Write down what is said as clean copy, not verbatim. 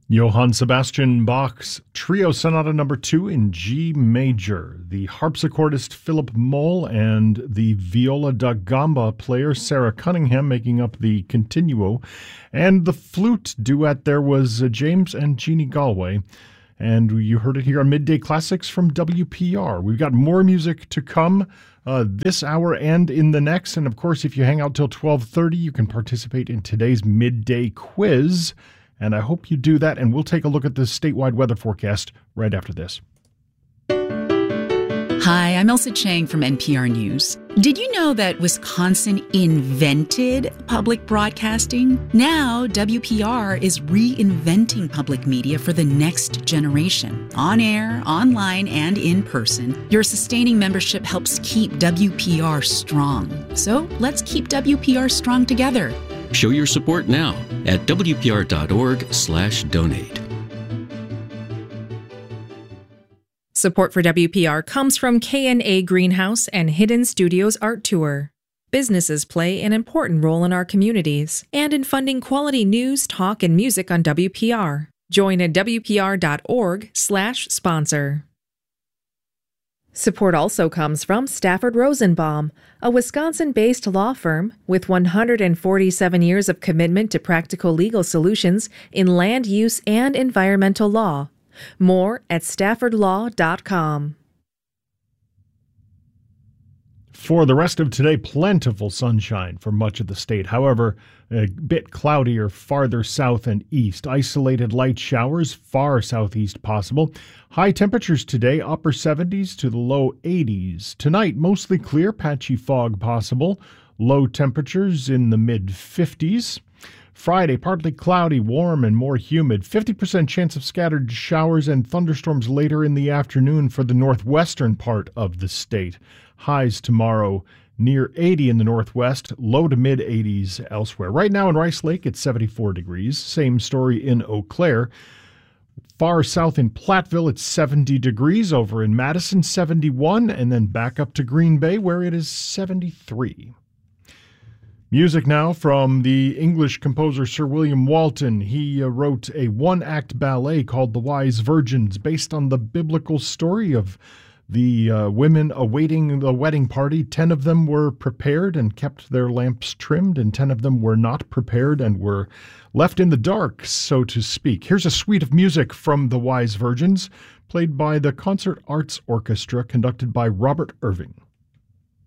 Johann Sebastian Bach's Trio Sonata No. 2 in G major. The harpsichordist Philip Moll and the viola da gamba player Sarah Cunningham making up the continuo. And the flute duet there was James and Jeannie Galway. And you heard it here on Midday Classics from WPR. We've got more music to come this hour and in the next. And of course, if you hang out till 12:30, you can participate in today's midday quiz. And I hope you do that, and we'll take a look at the statewide weather forecast right after this. Hi, I'm Elsa Chang from NPR News. Did you know that Wisconsin invented public broadcasting? Now, WPR is reinventing public media for the next generation. On air, online, and in person, your sustaining membership helps keep WPR strong. So let's keep WPR strong together. Show your support now at WPR.org/donate. Support for WPR comes from K&A Greenhouse and Hidden Studios Art Tour. Businesses play an important role in our communities and in funding quality news, talk, and music on WPR. Join at WPR.org/sponsor. Support also comes from Stafford Rosenbaum, a Wisconsin-based law firm with 147 years of commitment to practical legal solutions in land use and environmental law. More at staffordlaw.com. For the rest of today, plentiful sunshine for much of the state. However, a bit cloudier farther south and east. Isolated light showers far southeast possible. High temperatures today, upper 70s to the low 80s. Tonight, mostly clear, patchy fog possible. Low temperatures in the mid-50s. Friday, partly cloudy, warm, and more humid. 50% chance of scattered showers and thunderstorms later in the afternoon for the northwestern part of the state. Highs tomorrow near 80 in the northwest, low to mid-80s elsewhere. Right now in Rice Lake, it's 74 degrees. Same story in Eau Claire. Far south in Platteville, it's 70 degrees. Over in Madison, 71. And then back up to Green Bay, where it is 73. Music now from the English composer Sir William Walton. He wrote a one-act ballet called The Wise Virgins, based on the biblical story of the women awaiting the wedding party. 10 of them were prepared and kept their lamps trimmed, and 10 of them were not prepared and were left in the dark, so to speak. Here's a suite of music from The Wise Virgins, played by the Concert Arts Orchestra, conducted by Robert Irving.